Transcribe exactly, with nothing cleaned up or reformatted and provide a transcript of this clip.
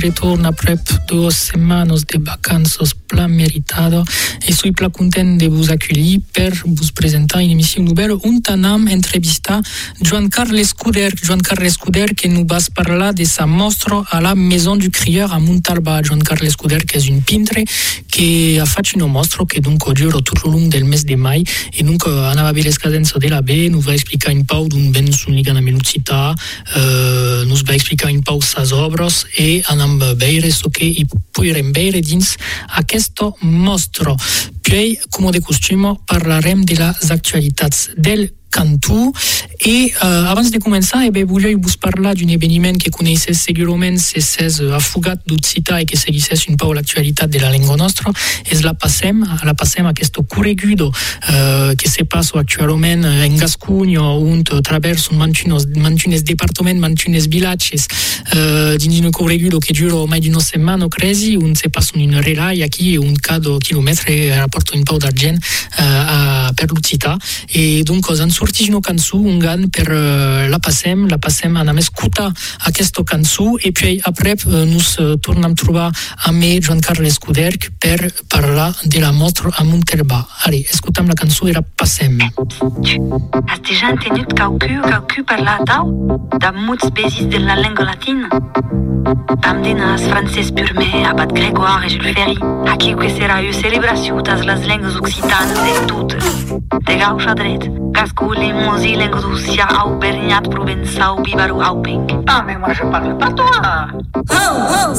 retorn après deux semaines de vacances plan méritado et suis pla content de vous accueillir per vous présenter une émission nouvelle on t'anam entrevista Joan Carles Scuder Joan Carles Scuder qui nous va parler de sa mostra à la Maison du Crieur à Montalba. Joan Carles Scuder qui est une peintre qui a fait une mostra qui donc dure tout le long del mes de mai et donc anava a les cadences de la B nous va explicar un peu d'on ven son liga na velocità uh, nous va explicar un peu ses obres et anam veure so che i puirem veure dins questo mostro. Poi, come de costume, parlarem de las actualitats del Cantù e uh, abans de començar eh, volia vos parlar d'un eveniment que coneixes segurament si és afugat d'Occità i que seguisses un peu l'actualitat de la llengua nostra és la passem, la passem aquest corregudo uh, que se passa actualment en Gascugno on traversa mantunes, mantunes departament, mantunes vilatges uh, dins un corregudo que dura mai d'una setmana cresi on se passa un relai aquí un cada quilòmetre rapporta un peu d'argent uh, per l'Occità e donc ens sortit una cançó, un gan per uh, la passem, la passem a escoltar aquesta cançó e poi après uh, nos uh, tornem a trobar amb Joan Carles Scuder per parlar de la mostra a Montalba. Allez, escoltem la cançó e la passem. Has déjà entendu qualcú, qualcú parlar tau? Da muts besis de la lengua latina? Am dinas francès purme, abat Grégoire et Jules Ferry. Aquí que serà una celebració tas les lengues occitanes de totes. De gauche a dret, Gascou, Limousin, Languedocia, Auvergnat, Provençal, Bibarou, Auping. Ah, mais moi je parle pas toi. Oh, oh,